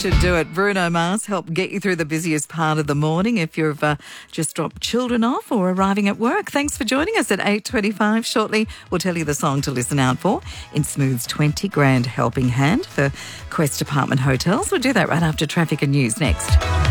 should do it. Bruno Mars help get you through the busiest part of the morning if you've just dropped children off or arriving at work. Thanks for joining us at 8:25. Shortly, we'll tell you the song to listen out for in Smooth's 20 grand helping hand for Quest Apartment Hotels. We'll do that right after traffic and news next.